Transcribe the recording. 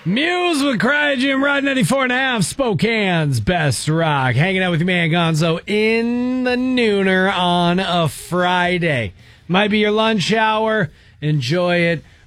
Muse with Cryogen, Ride 94.5, Spokane's best rock. Hanging out with your man Gonzo in the nooner on a Friday. Might be your lunch hour. Enjoy it.